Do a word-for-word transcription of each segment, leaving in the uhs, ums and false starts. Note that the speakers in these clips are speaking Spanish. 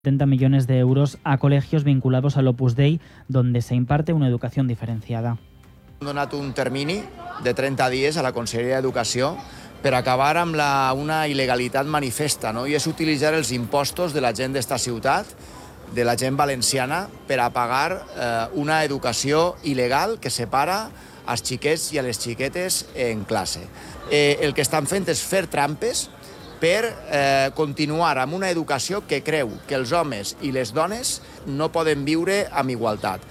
setenta millones de euros a colegios vinculados al Opus Dei, donde se imparte una educación diferenciada. Hem donat un termini de trenta dies a la Conselleria d'Educació per acabar amb la, una il·legalitat manifesta, no? I és utilitzar els impostos de la gent d'esta ciutat, de la gent valenciana, per a pagar eh, una educació il·legal que separa els xiquets i a les xiquetes en classe. Eh, el que estan fent és fer trampes per eh, continuar amb una educació que creu que els homes i les dones no poden viure amb igualtat.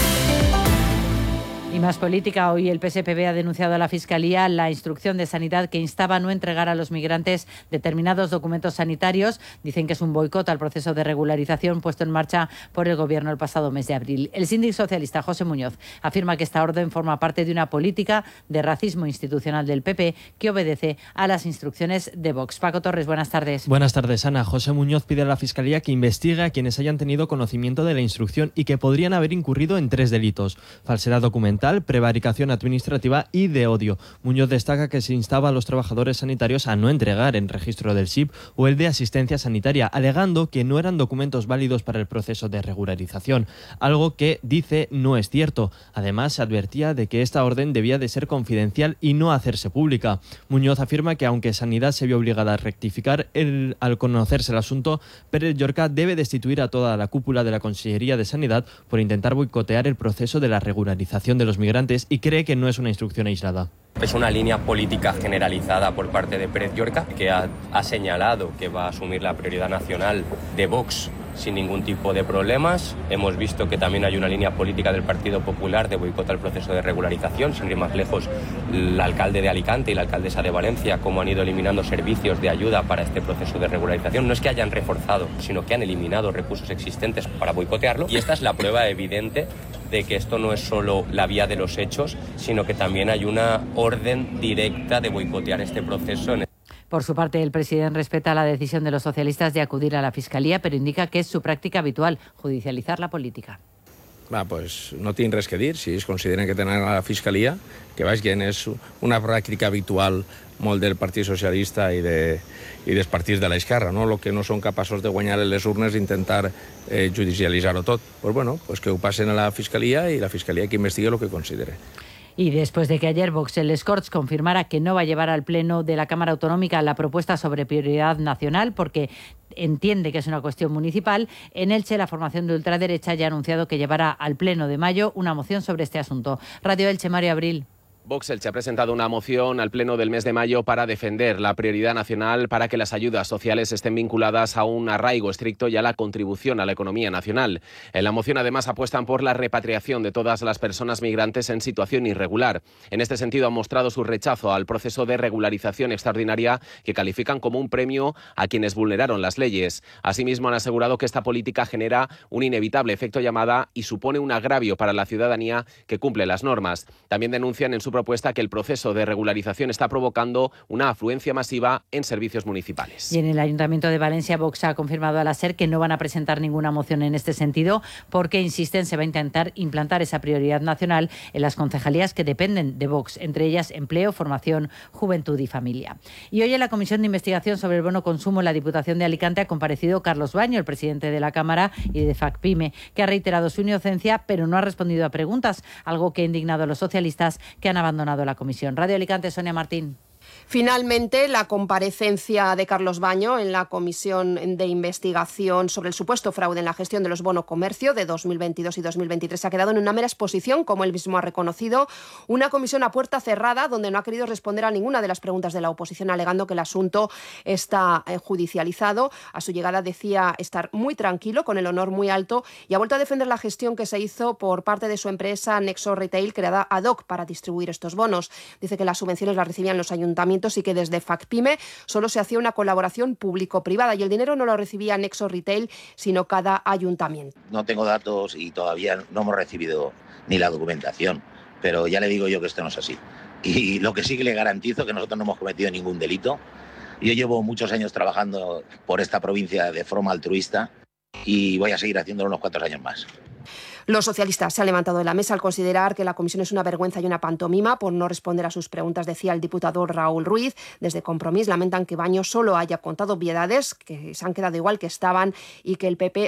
Y más política. Hoy el P S P B ha denunciado a la Fiscalía la instrucción de Sanidad que instaba a no entregar a los migrantes determinados documentos sanitarios. Dicen que es un boicot al proceso de regularización puesto en marcha por el Gobierno el pasado mes de abril. El síndic socialista José Muñoz afirma que esta orden forma parte de una política de racismo institucional del P P que obedece a las instrucciones de Vox. Paco Torres, buenas tardes. Buenas tardes, Ana. José Muñoz pide a la Fiscalía que investigue a quienes hayan tenido conocimiento de la instrucción y que podrían haber incurrido en tres delitos: falsedad documental, prevaricación administrativa y de odio. Muñoz destaca que se instaba a los trabajadores sanitarios a no entregar el registro del S I P o el de asistencia sanitaria, alegando que no eran documentos válidos para el proceso de regularización, algo que, dice, no es cierto. Además, se advertía de que esta orden debía de ser confidencial y no hacerse pública. Muñoz afirma que aunque Sanidad se vio obligada a rectificar el, al conocerse el asunto, Pérez Llorca debe destituir a toda la cúpula de la Consellería de Sanidad por intentar boicotear el proceso de la regularización de los migrantes y cree que no es una instrucción aislada. Es una línea política generalizada por parte de Pérez Llorca, que ha, ha señalado que va a asumir la prioridad nacional de Vox sin ningún tipo de problemas. Hemos visto que también hay una línea política del Partido Popular de boicot al proceso de regularización. Sin ir más lejos, el alcalde de Alicante y la alcaldesa de Valencia, cómo han ido eliminando servicios de ayuda para este proceso de regularización. No es que hayan reforzado, sino que han eliminado recursos existentes para boicotearlo. Y esta es la prueba evidente de que esto no es solo la vía de los hechos, sino que también hay una orden directa de boicotear este proceso. Por su parte, el presidente respeta la decisión de los socialistas de acudir a la Fiscalía, pero indica que es su práctica habitual, judicializar la política. Va, pues no tinc res que dir. Si ells consideren que tenen a la Fiscalia, que vagin, és una pràctica habitual molt del Partit Socialista i, de, i dels partits de l'esquerra, no? El que no són capaços de guanyar en les urnes i intentar eh, judicialitzar-ho tot. Pues bueno, pues que ho passen a la Fiscalia i la Fiscalia que investigue el que considere. Y después de que ayer Vox en les Corts confirmara que no va a llevar al Pleno de la Cámara Autonómica la propuesta sobre prioridad nacional porque entiende que es una cuestión municipal, en Elche la formación de ultraderecha ya ha anunciado que llevará al Pleno de mayo una moción sobre este asunto. Radio Elche, Mario Abril. Vox Elche ha presentado una moción al Pleno del mes de mayo para defender la prioridad nacional para que las ayudas sociales estén vinculadas a un arraigo estricto y a la contribución a la economía nacional. En la moción además apuestan por la repatriación de todas las personas migrantes en situación irregular. En este sentido han mostrado su rechazo al proceso de regularización extraordinaria que califican como un premio a quienes vulneraron las leyes. Asimismo han asegurado que esta política genera un inevitable efecto llamada y supone un agravio para la ciudadanía que cumple las normas. También denuncian en su propuesta que el proceso de regularización está provocando una afluencia masiva en servicios municipales. Y en el Ayuntamiento de Valencia, Vox ha confirmado a la SER que no van a presentar ninguna moción en este sentido porque, insisten, se va a intentar implantar esa prioridad nacional en las concejalías que dependen de Vox, entre ellas Empleo, Formación, Juventud y Familia. Y hoy en la Comisión de Investigación sobre el Bono Consumo en la Diputación de Alicante ha comparecido Carlos Baño, el presidente de la Cámara y de FACPIME, que ha reiterado su inocencia pero no ha respondido a preguntas, algo que ha indignado a los socialistas que han abandonado la comisión. Radio Alicante, Sonia Martín. Finalmente, la comparecencia de Carlos Baño en la Comisión de Investigación sobre el supuesto fraude en la gestión de los bonos comercio de dos mil veintidós y dos mil veintitrés ha quedado en una mera exposición, como él mismo ha reconocido, una comisión a puerta cerrada donde no ha querido responder a ninguna de las preguntas de la oposición, alegando que el asunto está eh, judicializado. A su llegada decía estar muy tranquilo, con el honor muy alto, y ha vuelto a defender la gestión que se hizo por parte de su empresa Nexo Retail, creada ad hoc para distribuir estos bonos. Dice que las subvenciones las recibían los ayuntamientos y que desde FACPIME solo se hacía una colaboración público-privada y el dinero no lo recibía Nexo Retail, sino cada ayuntamiento. No tengo datos y todavía no hemos recibido ni la documentación, pero ya le digo yo que esto no es así. Y lo que sí que le garantizo es que nosotros no hemos cometido ningún delito. Yo llevo muchos años trabajando por esta provincia de forma altruista y voy a seguir haciéndolo unos cuantos años más. Los socialistas se han levantado de la mesa al considerar que la comisión es una vergüenza y una pantomima por no responder a sus preguntas, decía el diputado Raúl Ruiz. Desde Compromís lamentan que Baños solo haya contado obviedades, que se han quedado igual que estaban y que el P P